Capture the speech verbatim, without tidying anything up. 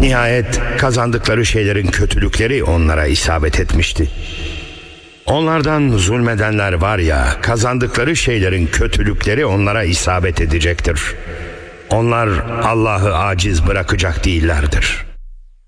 Nihayet kazandıkları şeylerin kötülükleri onlara isabet etmişti. Onlardan zulmedenler var ya, kazandıkları şeylerin kötülükleri onlara isabet edecektir. Onlar Allah'ı aciz bırakacak değillerdir.